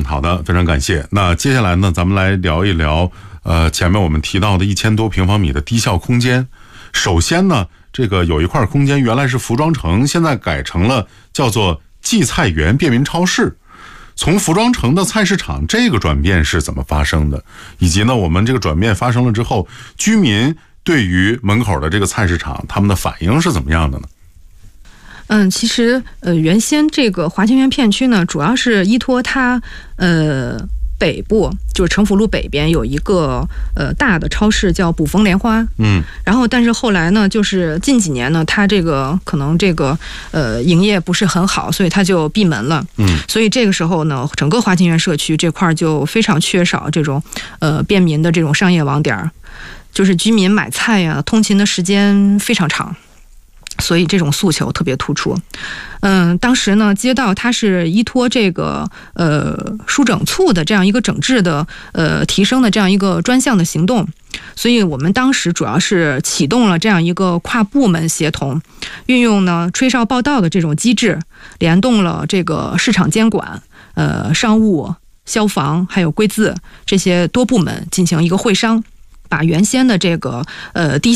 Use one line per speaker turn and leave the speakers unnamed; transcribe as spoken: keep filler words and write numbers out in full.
好的，非常感谢。那接下来呢，咱们来聊一聊呃前面我们提到的一千多平方米的低效空间。首先呢，这个有一块空间原来是服装城，现在改成了叫做荠菜园便民超市。从服装城的菜市场，这个转变是怎么发生的？以及呢，我们这个转变发生了之后，居民对于门口的这个菜市场，他们的反应是怎么样的呢？
嗯，其实呃，原先这个华清园片区呢，主要是依托它呃北部，就是城府路北边有一个呃大的超市叫卜蜂莲花，
嗯，
然后但是后来呢，就是近几年呢，它这个可能这个呃营业不是很好，所以它就闭门了，
嗯，
所以这个时候呢，整个华清园社区这块就非常缺少这种呃便民的这种商业网点，就是居民买菜呀、通勤的时间非常长。所以这种诉求特别突出。嗯，当时呢，街道它是依托这个呃疏整促的这样一个整治的呃提升的这样一个专项的行动，所以我们当时主要是启动了这样一个跨部门协同，运用呢吹哨报道的这种机制，联动了这个市场监管、呃商务、消防还有规字这些多部门进行一个会商，把原先的这个呃低